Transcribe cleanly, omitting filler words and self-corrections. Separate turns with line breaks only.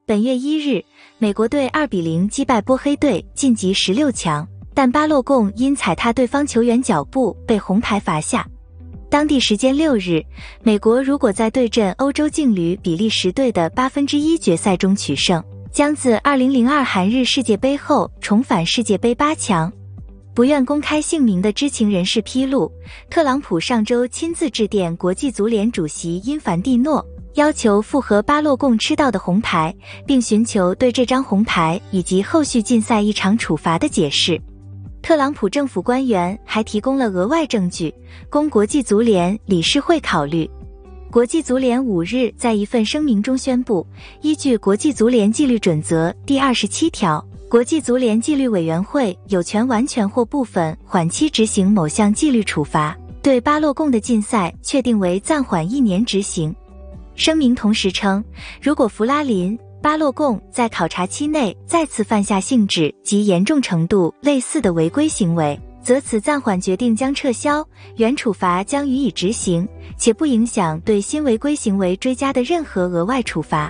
本月1日，美国队2-0击败波黑队，晋级16强，但巴洛贡因踩踏对方球员脚步被红牌罚下。当地时间6日，美国如果在对阵欧洲劲旅比利时队的1/8决赛中取胜，将自2002韩日世界杯后重返世界杯8强。不愿公开姓名的知情人士披露，特朗普上周亲自致电国际足联主席因凡蒂诺，要求复核巴洛贡吃到的红牌，并寻求对这张红牌以及后续禁赛1场处罚的解释。特朗普政府官员还提供了额外证据，供国际足联理事会考虑。国际足联5日在一份声明中宣布，依据国际足联纪律准则第27条，国际足联纪律委员会有权完全或部分缓期执行某项纪律处罚，对巴洛贡的禁赛确定为暂缓1年执行。声明同时称，如果弗拉林·巴洛贡在考察期内再次犯下性质及严重程度类似的违规行为，则此暂缓决定将撤销，原处罚将予以执行，且不影响对新违规行为追加的任何额外处罚。